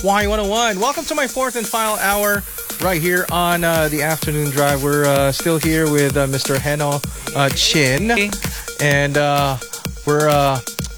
Y101. Welcome to my fourth and final hour right here on the afternoon drive. We're still here with Mr. Heno Chin. And we're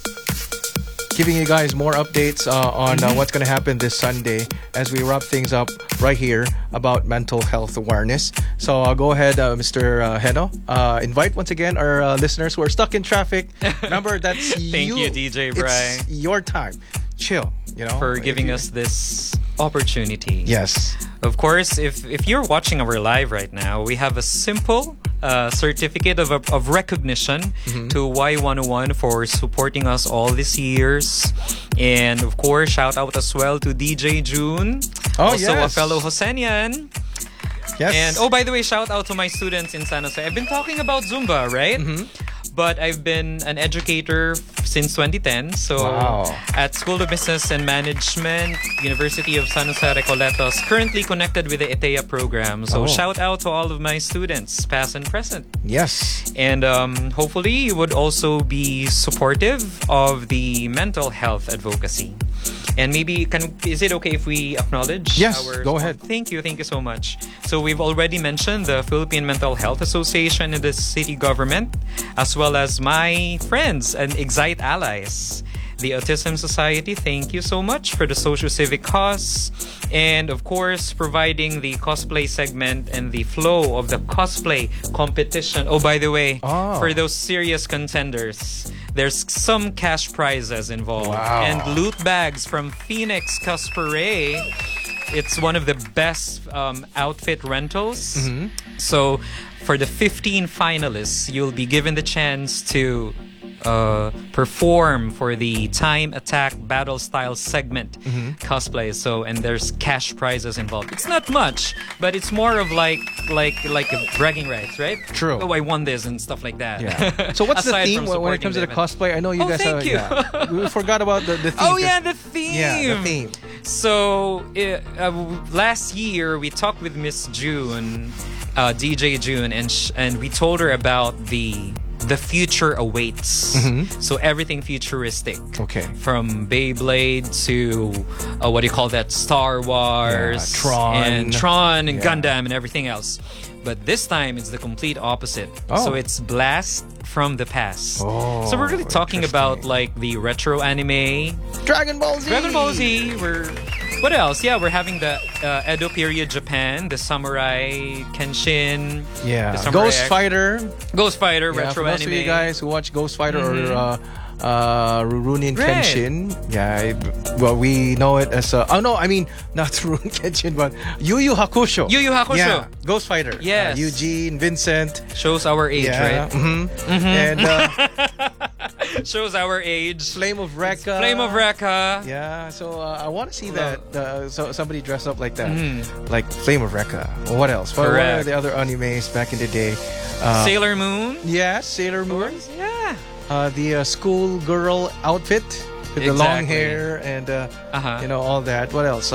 giving you guys more updates on what's going to happen this Sunday as we wrap things up right here about mental health awareness. So I'll go ahead, Mr. Heno. Invite once again our listeners who are stuck in traffic. Remember, that's Thank you, DJ Bri. It's your time. Chill, for giving us this opportunity. Yes. Of course, if you're watching our live right now, we have a simple certificate of recognition to Y101 for supporting us all these years. And of course, shout out as well to DJ June, also a fellow Hosenian. Yes. And by the way, shout out to my students in San Jose. I've been talking about Zumba, right? But I've been an educator since 2010. So at School of Business and Management, University of San Jose Recoletos, currently connected with the ETEA program. So shout out to all of my students, past and present. Yes. And hopefully you would also be supportive of the mental health advocacy. And maybe, is it okay if we acknowledge? Yes, go ahead. Thank you so much. So we've already mentioned the Philippine Mental Health Association and the city government, as well as my friends and Excite allies. The Autism Society, thank you so much for the socio-civic cause. And of course, providing the cosplay segment and the flow of the cosplay competition. Oh, by the way, for those serious contenders, there's some cash prizes involved. And loot bags from Phoenix Cosplay. It's one of the best outfit rentals. So for the 15 finalists, you'll be given the chance to perform for the Time Attack Battle Style segment cosplay. So, and there's cash prizes involved. It's not much, but it's more of like a bragging rights, right? True. Oh, I won this and stuff like that. Yeah. So what's the theme when it comes to the cosplay? I know you guys thank you. We forgot about the theme. Oh yeah, the theme. Yeah, the theme. So last year we talked with Miss June, DJ June, and we told her about the future awaits. So everything futuristic. Okay. From Beyblade to what do you call that? Star Wars, Tron and Gundam and everything else. But this time it's the complete opposite. So it's Blast from the past. So we're really talking about like the retro anime, Dragon Ball Z. What else? Yeah, we're having the Edo period Japan, the Samurai Kenshin, the Samurai Ghost Fighter, retro for most anime. of you guys who watch Ghost Fighter or Rurouni Kenshin. Well, we know it as not Rurouni Kenshin, but Yu Yu Hakusho. Yeah, Ghost Fighter. Yes. Eugene, Vincent. Shows our age, right? And shows our age. Flame of Recca. Yeah, so I want to see that. So somebody dressed up like that, like Flame of Recca. What else? What are the other animes back in the day? Sailor Moon. Yeah, Sailor Moon. Yeah. The schoolgirl outfit with the long hair and all that. What else?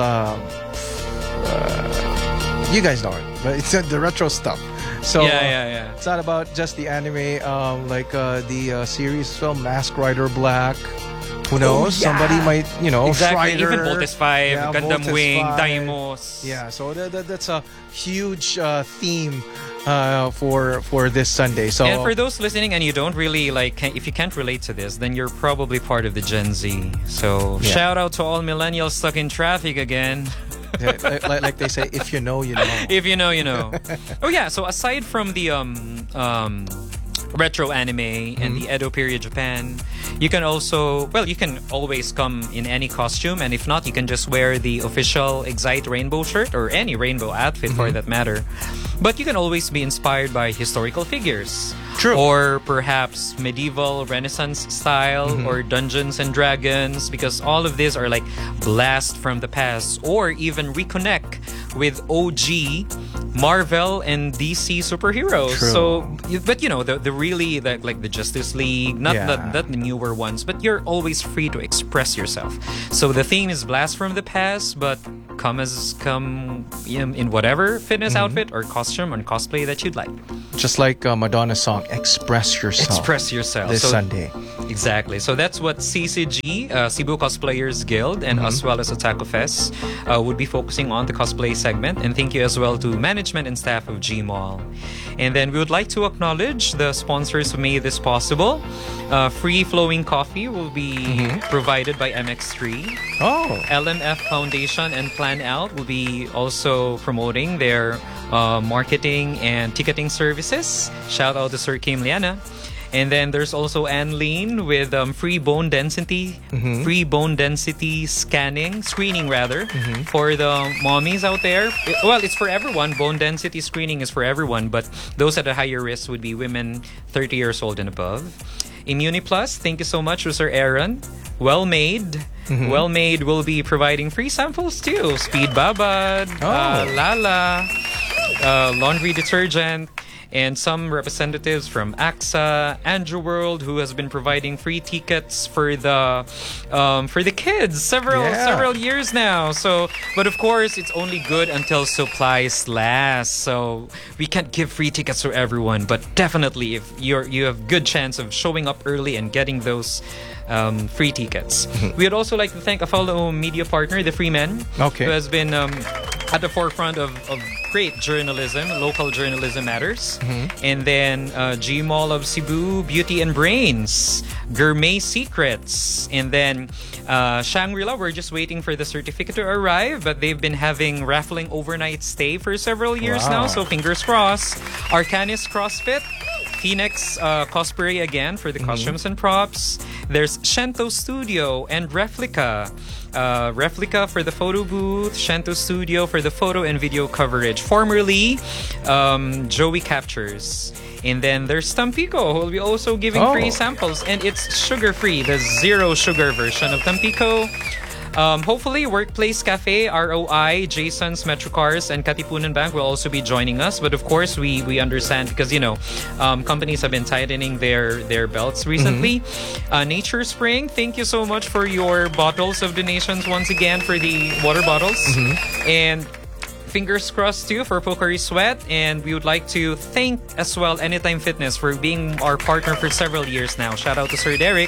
You guys know it, but it's the retro stuff. So it's not about just the anime, like the series film Mask Rider Black. Who knows? Somebody might, Exactly. Strider. Even Voltes 5, Gundam Voltes Wing, 5. Daimos. Yeah, so that's a huge theme for this Sunday. So, and for those listening and you don't really if you can't relate to this, then you're probably part of the Gen Z. So shout out to all millennials stuck in traffic again. like they say, if you know, you know. If you know, you know. So aside from the retro anime and the Edo period Japan, you can always come in any costume, and if not, you can just wear the official Excite rainbow shirt or any rainbow outfit for that matter. But you can always be inspired by historical figures. True. Or perhaps medieval Renaissance style or Dungeons and Dragons, because all of these are like blast from the past, or even reconnect with OG Marvel and DC superheroes. True. So, but the Justice League, not the newer ones, but you're always free to express yourself. So the theme is blast from the past, but come in whatever fitness outfit or costume or cosplay that you'd like. Just like Madonna's song, Express Yourself. Express yourself. This Sunday. Exactly. So that's what CCG, Cebu Cosplayers Guild, and as well as Otaku Fest would be focusing on the cosplay segment. And thank you as well to management and staff of Gmall. And then we would like to acknowledge the sponsors who made this possible. Free flowing coffee will be provided by MX3. Oh. LMF Foundation and Plan Out will be also promoting their marketing and ticketing services. Shout out to Sir Kim Liana. And then there's also Ann Lean with free bone density screening rather, for the mommies out there. Well, it's for everyone. Bone density screening is for everyone, but those at a higher risk would be women 30 years old and above. ImmuniPlus, thank you so much, Sir Aaron. Well Made. Well Made will be providing free samples too. Speed Babad, Lala, laundry detergent, and some representatives from AXA, Andrew World, who has been providing free tickets for the kids several years now. So, but of course, it's only good until supplies last. So we can't give free tickets to everyone, but definitely if you have good chance of showing up early and getting those free tickets. We would also like to thank a fellow media partner, The Freeman, who has been at the forefront of great journalism, local journalism matters. And then Gmall of Cebu, Beauty and Brains, Gourmet Secrets, and then Shangri-La, we're just waiting for the certificate to arrive, but they've been having raffling overnight stay for several years now, so fingers crossed. Arcanis CrossFit, Phoenix Cosplay again for the costumes and props. There's Shento Studio and Replica. Replica for the photo booth, Shento Studio for the photo and video coverage. Formerly, Joey Captures. And then there's Tampico, who will be also giving free samples. And it's sugar-free, the zero sugar version of Tampico. Hopefully, Workplace Cafe, ROI, Jason's Metrocars, and Katipunan Bank will also be joining us. But of course, we understand because, companies have been tightening their belts recently. Nature Spring, thank you so much for your bottles of donations once again for the water bottles. And fingers crossed too for Pocari Sweat. And we would like to thank as well Anytime Fitness for being our partner for several years now. Shout out to Sir Derek.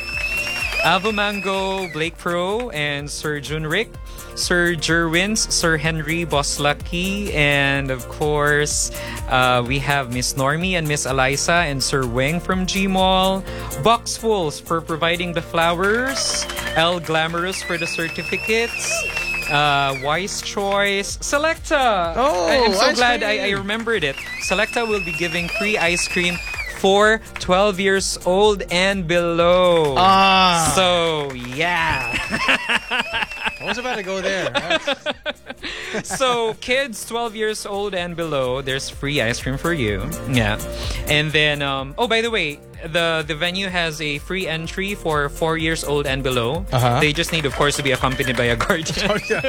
Avomango, Blake Pro, and Sir Junrick, Sir Jerwins, Sir Henry, Boss Lucky, and of course, we have Miss Normie and Miss Eliza and Sir Wing from Gmall, Boxfuls for providing the flowers, L Glamorous for the certificates, Wise Choice, Selecta. I'm so glad I remembered it. Selecta will be giving free ice cream for 12 years old and below. So, yeah. I was about to go there. So, kids 12 years old and below, there's free ice cream for you. Yeah. And then, by the way, the venue has a free entry for 4 years old and below. They just need, of course, to be accompanied by a guardian.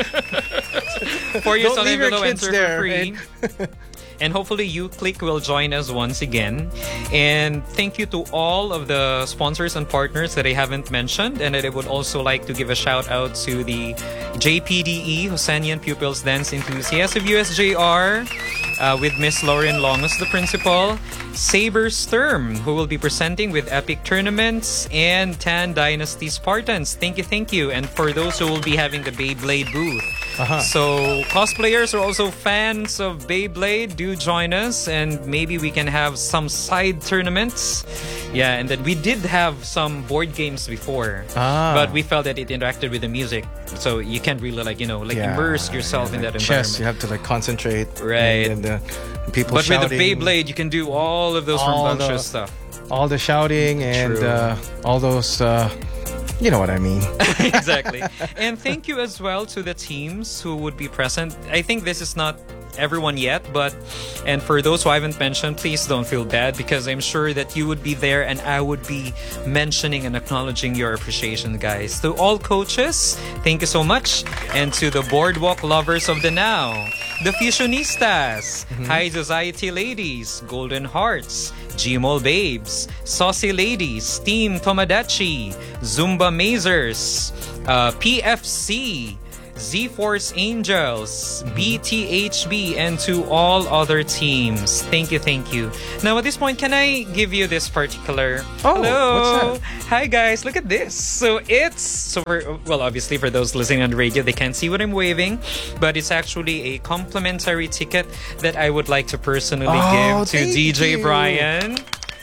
4 years old and below enter for free. And hopefully UClick will join us once again. And thank you to all of the sponsors and partners that I haven't mentioned. And I would also like to give a shout out to the JPDE, Hosanian Pupils Dance Enthusiasts of USJR, with Miss Lauren Long as the principal. Saber Sturm, who will be presenting with Epic Tournaments, and Tan Dynasty Spartans. Thank you. And for those who will be having the Beyblade booth. So cosplayers are also fans of Beyblade. Do join us, and maybe we can have some side tournaments. Yeah, and then we did have some board games before, but we felt that it interacted with the music, so you can't really immerse yourself in that environment. Chess, you have to concentrate, right? And the people but shouting. With the Beyblade, you can do all of those rambunctious stuff. All the shouting and all those. You know what I mean. Exactly. And thank you as well to the teams who would be present. I think this is not everyone yet, and for those who I haven't mentioned, please don't feel bad, because I'm sure that you would be there and I would be mentioning and acknowledging your appreciation, guys. To all coaches, thank you so much. And to the boardwalk lovers of the now, the Fusionistas, High Society Ladies, Golden Hearts, Gmall Babes, Saucy Ladies, Team Tomodachi, Zumba Mazers, PFC, Z-Force Angels, BTHB, and to all other teams. Thank you, thank you. Now, at this point, can I give you this particular... Oh, hello. what's that? Hi, guys. Look at this. So obviously, for those listening on the radio, they can't see what I'm waving, but it's actually a complimentary ticket that I would like to personally give to thank DJ you. Brian.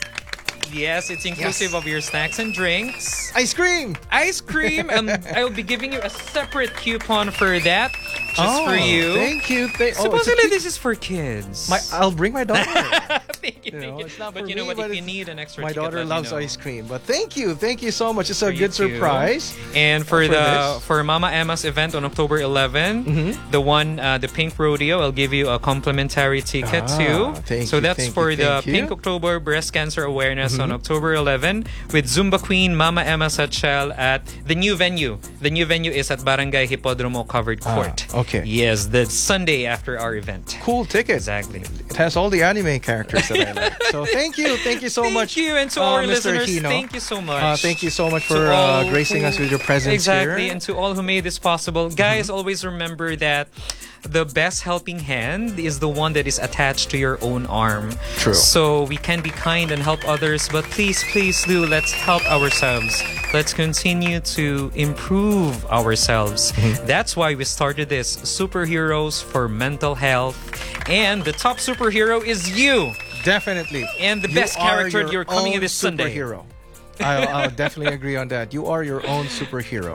Yes, it's inclusive of your snacks and drinks. Ice cream. Ice cream. I'll be giving you a separate coupon for that, just for you. Thank you. Supposedly, this is for kids. I'll bring my daughter. Thank you, thank you. It's not But for you know me, what? but If you it's- need an extra My ticket, daughter let me loves know. ice cream. But thank you so much. It's a you good too. surprise. And for this. for Mama Emma's event on October 11, the Pink Rodeo, I'll give you a complimentary ticket too. Thank so you, that's thank for you, the thank you. Pink October Breast Cancer Awareness on October 11 with Zumba Queen Mama Emma Satchel at the new venue. The new venue is at Barangay Hipodromo Covered Court. Okay. Yes, the Sunday after our event. Cool ticket. Exactly. It has all the anime characters that I like. So thank you so much. Thank you, and to our Mr. listeners, Hino. thank you so much. Thank you so much To for all gracing who- us with your presence exactly, here. and to all who made this possible. Guys, always remember that the best helping hand is the one that is attached to your own arm. True. So we can be kind and help others, but please do, let's help ourselves. Let's continue to improve ourselves. That's why we started this Superheroes for Mental Health. And the top superhero is you. Definitely. And the You best are character your you're coming own in this Sunday. Superhero. I'll definitely agree on that. You are your own superhero.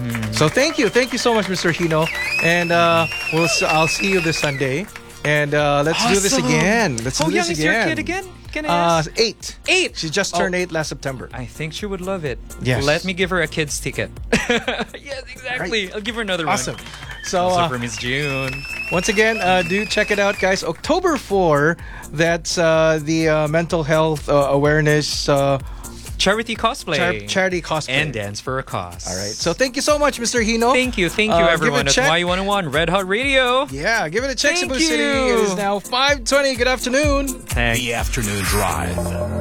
So thank you so much, Mr. Hino, and I'll see you this Sunday, and let's do this Awesome. again. Let's How do young this is your again. kid again? Can I ask? 8. 8. She just turned 8 last September. I think she would love it. Yes. Let me give her a kid's ticket. Yes, exactly. Right. I'll give her another Awesome. one. So Also for Miss June. once again, do check it out, guys. October 4, that's the mental health awareness Charity cosplay. charity cosplay. And dance for a cause. All right. So thank you so much, Mr. Hino. Thank you Give it a everyone. That's check. Y101 Red Hot Radio. Yeah, give it a check, Thank Cebu City. you. It is now 5:20. Good afternoon. Thanks. The afternoon drive.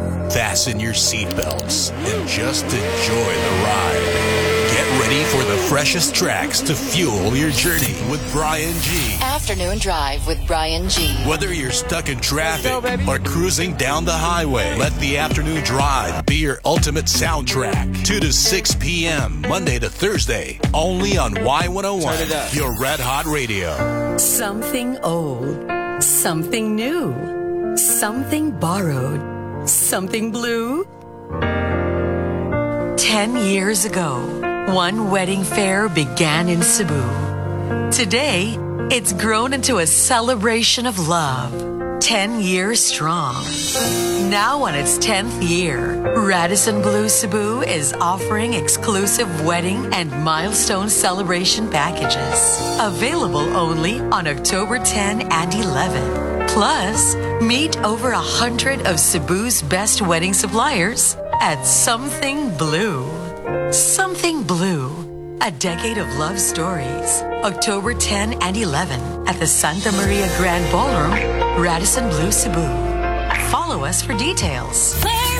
Fasten your seatbelts and just enjoy the ride. Get ready for the freshest tracks to fuel your journey with Brian G. Afternoon Drive with Brian G. Whether you're stuck in traffic or cruising down the highway, let the afternoon drive be your ultimate soundtrack. 2 to 6 p.m. Monday to Thursday, only on Y101, your Red Hot Radio. Something old, something new, something borrowed, something blue. 10 years ago, one wedding fair began in Cebu. Today, it's grown into a celebration of love, 10 years strong. Now on its 10th year, Radisson Blu Cebu is offering exclusive wedding and milestone celebration packages. Available only on October 10 and 11. Plus, meet over 100 of Cebu's best wedding suppliers at Something Blue. Something Blue. A decade of love stories. October 10 and 11 at the Santa Maria Grand Ballroom, Radisson Blu Cebu. Follow us for details.